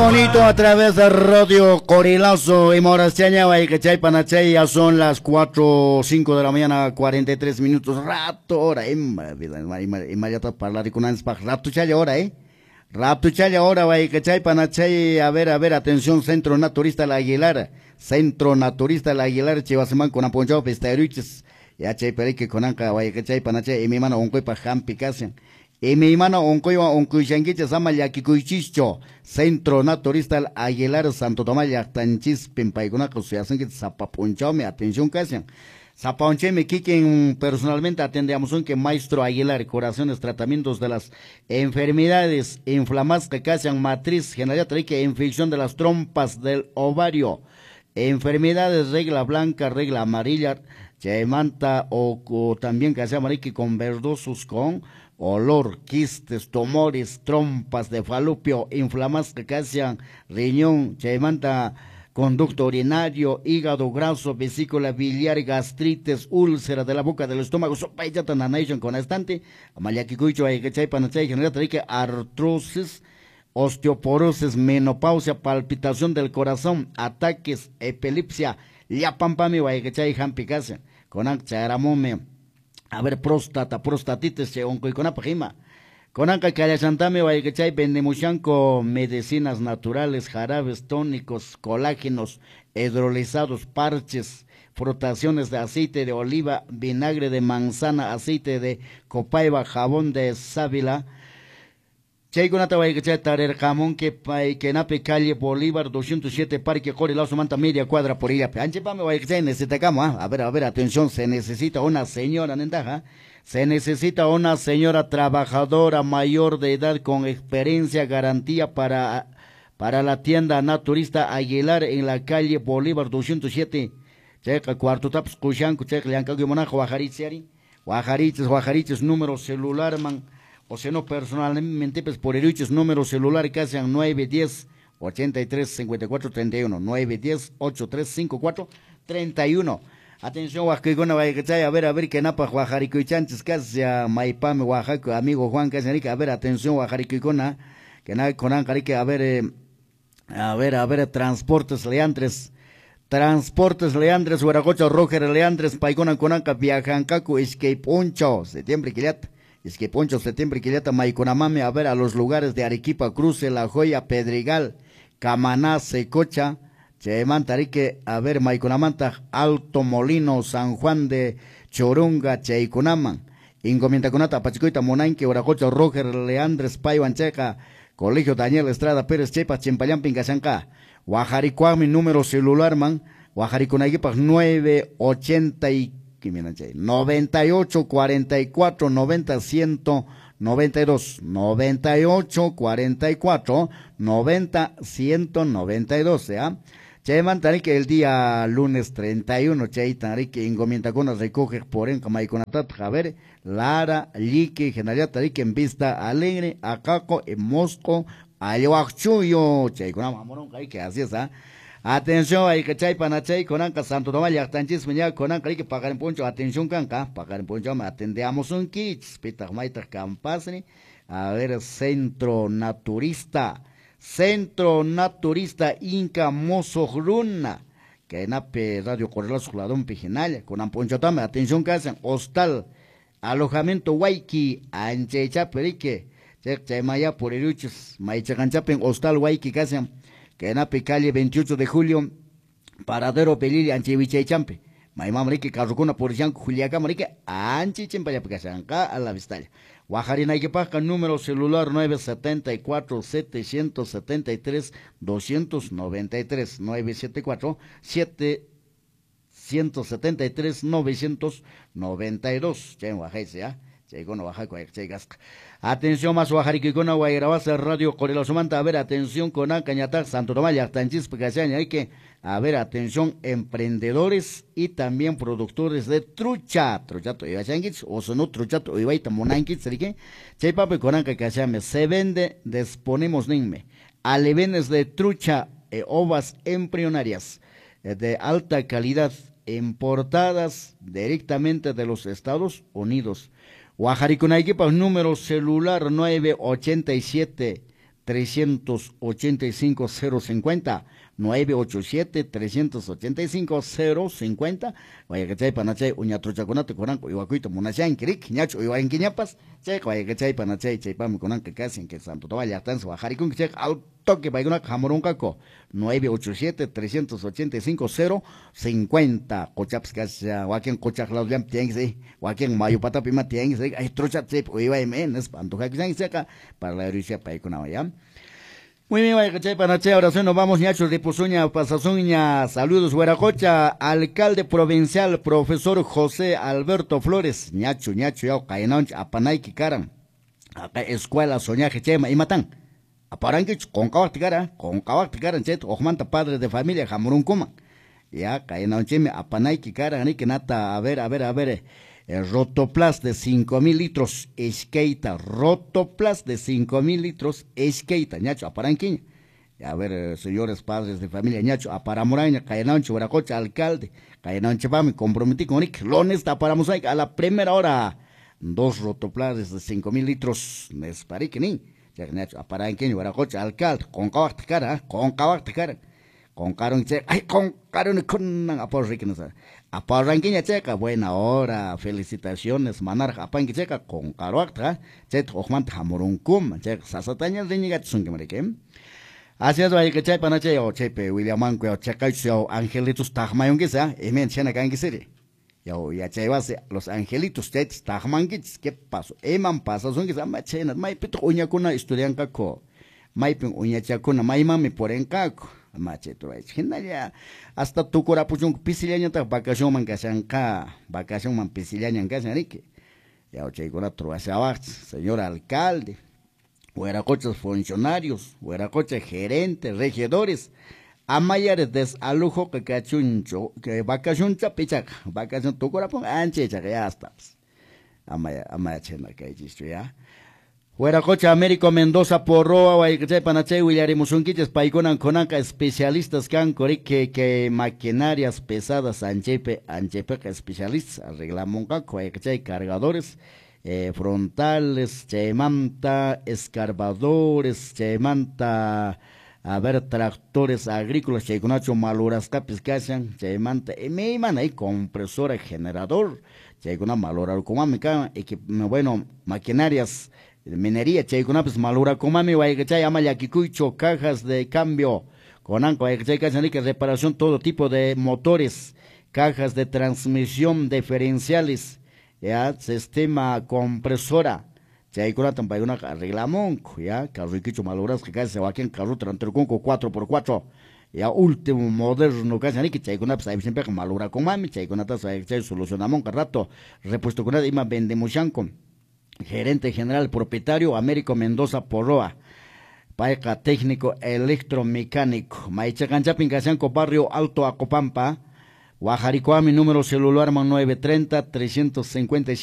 bonito a través de Radio Corilazo y Morasteña, Guaycachay, Panachay, ya son las 4 o 5 de la mañana, 43 minutos, rato, hora, inmediata parlare con Anspach, rato chaya hora, rato chaya hora, Guaycachay, Panachay, a ver, atención, Centro Naturista La Aguilar, Centro Naturista La Aguilar, Chivasemán con Aponchao, Pestaruches, ya chay, perique con Anca, Guaycachay, Panachay, y mi mano, Oncoy, Pajampi, Casian. Y mi mano oncoy shanguiche sama yakikuichicho, Centro Naturista Aguilar Santo Tomás Yactanchis Pimpaiguna Cosiasan Zapapunchame, atención casian. Zapapunchame Kikin personalmente atendemos un que Maestro Aguilar, corazones, tratamientos de las enfermedades inflamadas que casian matriz, general que infección de las trompas del ovario, enfermedades regla blanca, regla amarilla, manta o también que sea marique con verdosos con olor, quistes, tumores, trompas de falopio, inflamadas que casian riñón, manta, conducto urinario, hígado graso, vesícula biliar, gastritis, úlcera de la boca del estómago, sopa y yatananation con estante, amayaquicuicho, ayquechay, panachay, general, artrosis, osteoporosis, menopausia, palpitación del corazón, ataques, epilepsia, yapampami, ayquechay, jampicase, con charamome, a ver, prostatitis, oncoiconapajima. Con anca calachantame, guayquechay, vendemuchanco, medicinas naturales, jarabes, tónicos, colágenos, hidrolizados, parches, frotaciones de aceite de oliva, vinagre de manzana, aceite de copaiba, jabón de sábila. Chay gunata guayquechay, tarer jamón que nape calle Bolívar 207 Parque Corilazo Manta media cuadra por ella. Anchepame guayquechay, necesitamos, a ver, atención, se necesita una señora, nentaja. Se necesita una señora trabajadora mayor de edad con experiencia, garantía para la tienda naturista Aguilar en la calle Bolívar 207. Checa cuarto taps cushanco, checa lianca guimonajo, guajariches, número celular, man, o sea, no personalmente, pues por eruchos, número celular que hacen 910 83 54 31, 910 83 54 31. Atención, Oaxaca, a ver, que napa, Oaxaca, casi a Maipame, Oaxaca, amigo Juan Casarica, a ver, atención, Oaxaca, que nada con Ancarica, a ver, Transportes Leandres, Huaracocha, Roger Leandres, Paigona, Conanca, Viajancaco, Escape Poncho, septiembre, Maiconamame, a ver, a los lugares de Arequipa, Cruce, La Joya, Pedregal, Camaná, Secocha, Chemantarique, a ver, Maiconamanta, Alto Molino, San Juan de Chorunga, Cheiconaman, Incomienta Conata, Pachicoita, Monanque, Oracocha, Roger, Leandres, Paiwancheca, Colegio Daniel Estrada, Pérez, Chepa, Chimpayán, Pincachanca, Guajaricuami, número celular, man, Guajaricunaguipa, 980 98 44 90 192 98 44 90 192, ¿ya? Cheman que el día lunes 31, Cheitan que encomienda con recoge por en Camaiconatat, Javer, Lara, Lique, General Tarik en Vista Alegre, Acaco, en Mosco, Ayahuachuyo, Cheicona Mamorón, que así es, ¿ah? Atención, hay que chay panachay, con anca Santo Tomás, Yactanchis, Meña, con anca hay que pagar en poncho, atención, canca, pagar en poncho, me atendemos un kits, pita, maita, campasni, a ver, Centro Naturista Inca Mozo Gruna, que nape Radio Correlazo Ladón Pijinal, con amponchotame, atención, casa, hostal, alojamiento Waiki, Anchecha Perique, Chemaya por Eruchos, Maichacanchapen, hostal Waiki, casa, que nape calle 28 de julio, paradero Pelili, Ancheviche Champe, Maimá Marique, Carrucuna por Yanco, Juliaca Marique, Anchichimpaya Picasanca, a la Vistalla. Guajarina Iquepaca, número celular 974 773 293 974 773 992. Chen Oaxaca, ¿ya? Chegono Oaxaca, Chegasca. Atención más Oaxaca, Guairabasa, Radio Corilazo Manta, a ver, atención con Cañatac, Santo Tomás, Yactanchis, Picasaña, hay que, a ver, atención, emprendedores y también productores de truchato, y changuits, o no truchato, y baita monanquits, ¿sí? Chaypape con Anca Cachame, se vende, disponemos ninme, alevenes de trucha, ovas embrionarias, de alta calidad, importadas directamente de los Estados Unidos. Guajaricunaiquipa, número celular 987 987-385-050, 987-385-050, vaya que chay panachay, uña trochaconate coranco, iwacuito monachan, kirik, ñacho, iwain quiñapas, chay, vaya que chay panachay, chay pami conanca casi, que santo toalla, tan su bajaricun, que chay, al toque, vaya una jamoruncaco, 987-385-050, cochaps, casi, waken cochaclaus lam tiengs, waken mayo patapima tiengs, ay trocha chip, iba y menes, pantoja que se acá, para la herencia paiconaba ya. Muy bien, vaya cachay panachay, ahora sí nos vamos, ñacho de Pozuña, Pasazuña, saludos, Hueracocha, alcalde provincial, profesor José Alberto Flores, ñacho, ya, caenonch, apanay, kikaran, acá escuela, soñaje, chema, y matan, aparanquich, con kawak tikaran, chet, ojmanta, padres de familia, jamurun kuma, ya, caenonch, apanay, kikaran, ni que nata, a ver, el Rotoplas de 5.000 litros, esqueita, Rotoplas de 5.000 litros, esqueita, ñacho, aparanquiña. A ver, señores padres de familia, ñacho, aparamuraña, cayenanche, Hueracocha, alcalde, cayenanche, va, me comprometí con Nick, lones, aparamosaica, a la primera hora, 2 Rotoplas de 5.000 litros, nespariquini, ñacho, aparanquiña, Hueracocha, alcalde, con kawak tikara, con caron che, ay, con caron con aporriquenos. Aparranquiña checa, buena hora, felicitaciones, manar apanqui checa, con caroacta, chet, ojmant hamurunkum, checa, sasataña, riñigat sunquimariquem. Así es, vaya que chay panache, o chepe, William Manque, o checa, o angelitos tajmayonguisa, emen chena canguisiri. Ya chay base, los angelitos, chets, tajmanguits, ¿qué pasó? Eman pasa, son que se machena, maipito uñacuna, estudian caco, maipin uñachacuna, maimami por encaco. Macheto, ya hasta tu corapuchón pisiliaña ta vacación man casanca, vacación man pisiliaña casanique. Ya oche con otro señor alcalde, Hueracochas funcionarios, Hueracocha gerentes, regidores, amayares desalujo que cachuncho, que vacación chapichaca, vacación tu corapón, anchecha que ya está. Amaya chena que hay ya. Hueracocha, Américo Mendoza, Porroa, Guayacachay, Panachay, Willari Musunquiches, Paiconan, Conanca, especialistas, Cancorique, que maquinarias pesadas, Anchepe, especialistas, arreglamonca, Guayacachay, cargadores, frontales, Chemanta, escarbadores, Chemanta, a ver, tractores agrícolas, Checonacho, maluras, capis, cachan, Chemanta, me iman ahí, compresora, generador, Checona, malura, comamica, bueno, maquinarias, minería, chay con pues malura comami, guayachay, amayakikuicho, cajas de cambio, conanco, guayachay, que reparación, todo tipo de motores, cajas de transmisión, diferenciales, ya, sistema compresora, chay con una arreglamón, ya, carriquicho maluras, que casi se va aquí en carro, trantercunco, 4x4, ya, último moderno, casi que chay con pues ahí siempre malura comami, chay con chay solucionamón, rato, repuesto con ima vendemushanco. Gerente general propietario Américo Mendoza Porroa, Paeca técnico electromecánico, Maicha Canchapin Casanco, barrio Alto Acopampa, Guajaricoami, número celular 930 357